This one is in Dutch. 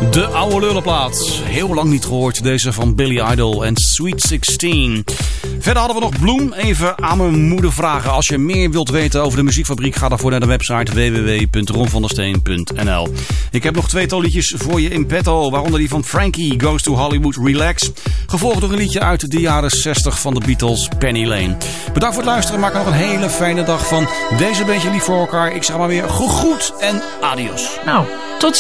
De oude lullenplaat. Heel lang niet gehoord. Deze van Billy Idol en Sweet 16. Verder hadden we nog Bloem. Even aan mijn moeder vragen. Als je meer wilt weten over de muziekfabriek, ga daarvoor naar de website www.ronvandersteen.nl. Ik heb nog 2 liedjes voor je in petto. Waaronder die van Frankie, Goes to Hollywood, Relax. Gevolgd door een liedje uit de jaren 60 van de Beatles, Penny Lane. Bedankt voor het luisteren. Maak er nog een hele fijne dag van. Deze beetje lief voor elkaar. Ik zeg maar weer goed en adios. Nou, tot